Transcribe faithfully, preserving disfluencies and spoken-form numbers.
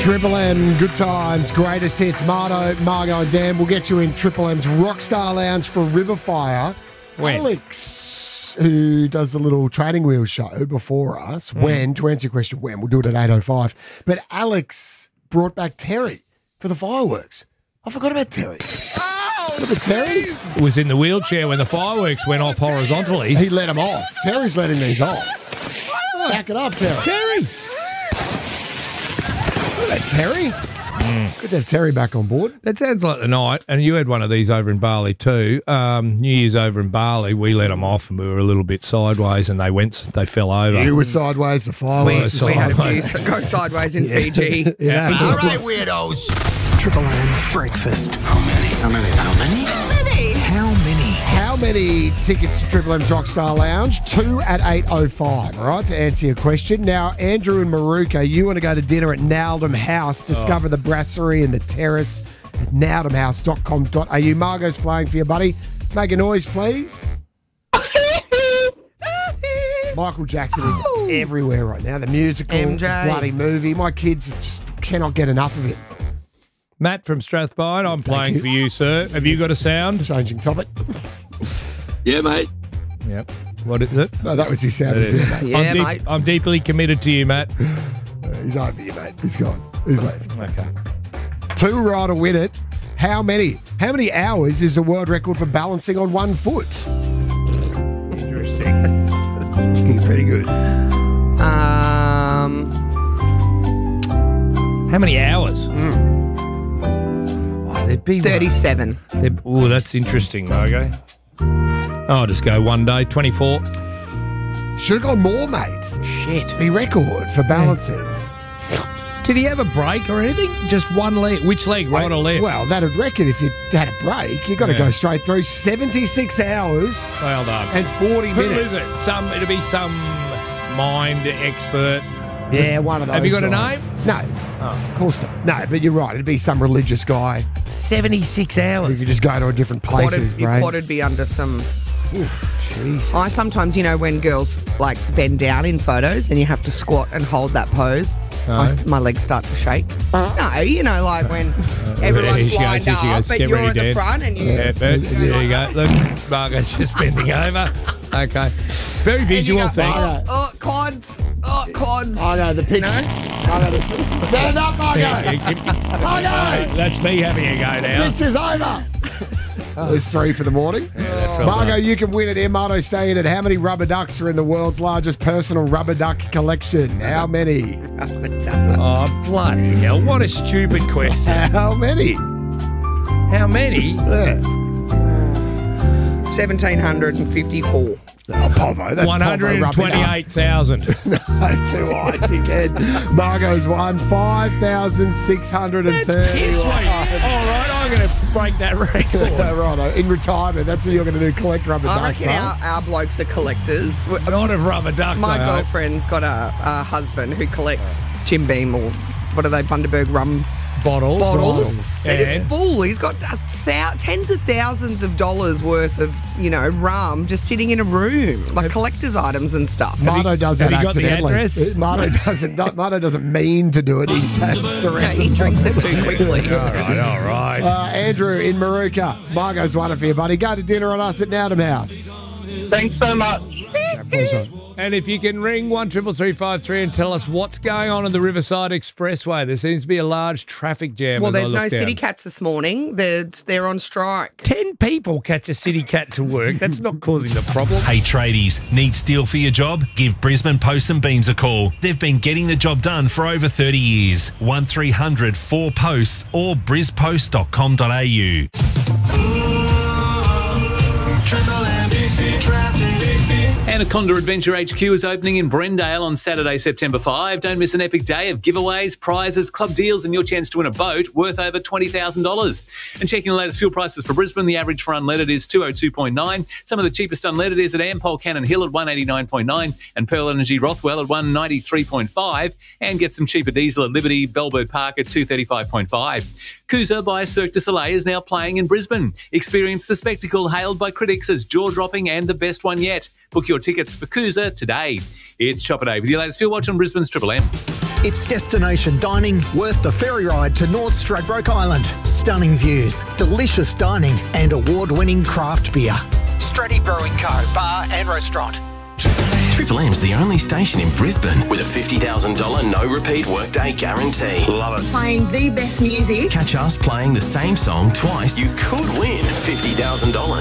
Triple M, good times, greatest hits. Mardo, Margo and Dan will get you in Triple M's Rockstar Lounge for Riverfire. When? Alex, who does the little Training Wheels show before us, Mm. when, to answer your question, when, we'll do it at eight oh five. But Alex brought back Terry for the fireworks. I forgot about Terry. Oh, forgot about Terry. Was in the wheelchair when the fireworks went off horizontally. He let them off. Terry's letting these off. Back it up, Terry. Terry! Look at that, Terry. Mm. Good to have Terry back on board. That sounds like the night, and you had one of these over in Bali too. Um, New Year's over in Bali, we let them off, and we were a little bit sideways, and they went, they fell over. You were sideways, the We, fireworks. we had a few sideways. go sideways in Fiji. Yeah. All right, weirdos. Triple M breakfast. How many? How many? How many? How many? How many tickets to Triple M's Rockstar Lounge? Two at eight oh five, all right, to answer your question. Now, Andrew and Maruka, you want to go to dinner at Naldum House. Discover the brasserie and the terrace at naldum house dot com dot a u. Margot's playing for you, buddy. Make a noise, please. Michael Jackson is everywhere right now. The musical, M J. the bloody movie. My kids just cannot get enough of it. Matt from Strathpine, I'm playing you. for you, sir. Have you got a sound? Changing topic. Yeah, mate. Yep. What is it? No, that was his sound. It is. Isn't it, mate? Yeah, I'm, deep- mate. I'm deeply committed to you, Matt. Uh, he's over you, mate. He's gone. He's left. Okay. Two right to win it. How many? How many hours is the world record for balancing on one foot? Interesting. Pretty good. Um, How many hours? Mm. Oh, there'd be thirty-seven. Oh, that's interesting, Margo. I'll just go one day, twenty-four. Should have gone more, mate. Shit. The record for balancing. Did he have a break or anything? Just one leg? Which leg, right or left? Well, that'd reckon if you had a break, you've got to Yeah. go straight through seventy-six hours Well done. and forty Who minutes. is it? Some it'll be some mind expert. Yeah, one of those. Have you got a guys. name? No. Oh. Of course not. No, but you're right. It'd be some religious guy. Seventy-six You hours. could just go to a different places, Quad'd, your bro. quad'd be under some. Jesus. I sometimes, you know, when girls like bend down in photos and you have to squat and hold that pose, I s my legs start to shake. No, you know, like when Here everyone's she goes, lined here she up, goes. but Get you're ready, at the Dan. front and you. Yeah, but there you go. Look, Margo's just bending over. Okay. Very and you visual go, thing. oh, oh, quads. Oh, quads. I know the picture. I know the Stand up, Margo. Yeah, yeah, give- Margo. That's me having a go now. Picture's over. There's three for the morning. that's well Margo, done. you can win at Mardo Staying at how many rubber ducks are in the world's largest personal rubber duck collection? How many? Oh, bloody hell. What a stupid question. How many? How many? Yeah. seventeen fifty-four. Oh, Povo, that's one hundred Povo rubbing up. twenty-eight thousand. No, too high, dickhead. Margo's won five thousand six hundred thirty. Piss weight. All right, I'm going to break that record. Righto. In retirement, that's what you're going to do, collect rubber I ducks, reckon huh? our, our blokes are collectors. Not of rubber ducks, My I hope. girlfriend's got a, a husband who collects Jim Beam or what are they, Bundaberg rum Bottles. bottles. Bottles. And it's And? full. He's got uh, thou- tens of thousands of dollars worth of, you know, rum just sitting in a room, like collector's items and stuff. Mardo does have that you got the accidentally. address? Mardo doesn't. not- Mardo doesn't mean to do it. He's No, surrounded. he drinks it too quickly. All right, all right. Uh, Andrew in Maruka. Margo's won it for you, buddy. Go to dinner on us at Nowdham House. Thanks so much. Pleasure. And if you can ring one triple three five three and tell us what's going on in the Riverside Expressway, there seems to be a large traffic jam. Well, as I there's look no down. city cats this morning. They're, they're on strike. Ten people catch a city cat to work. That's not causing the problem. Hey tradies, need steel for your job? Give Brisbane Post and Beams a call. They've been getting the job done for over thirty years. one three hundred four posts or bris post dot com dot a u. Anaconda Adventure H Q is opening in Brendale on Saturday, September fifth. Don't miss an epic day of giveaways, prizes, club deals and your chance to win a boat worth over twenty thousand dollars. And checking the latest fuel prices for Brisbane, the average for unleaded is two oh two point nine. Some of the cheapest unleaded is at Ampol Cannon Hill at one eighty-nine point nine and Pearl Energy Rothwell at one ninety-three point five. And get some cheaper diesel at Liberty Bellbird Park at two thirty-five point five. Coosa by Cirque du Soleil is now playing in Brisbane. Experience the spectacle hailed by critics as jaw-dropping and the best one yet. Book your tickets for Coosa today. It's Chopper Day with your latest Fuel Watch on Brisbane's Triple M. It's destination dining worth the ferry ride to North Stradbroke Island. Stunning views, delicious dining and award-winning craft beer. Stratty Brewing Co. Bar and Restaurant. Triple M's the only station in Brisbane with a fifty thousand dollars no-repeat workday guarantee. Love it. Playing the best music. Catch us playing the same song twice. You could win fifty thousand dollars.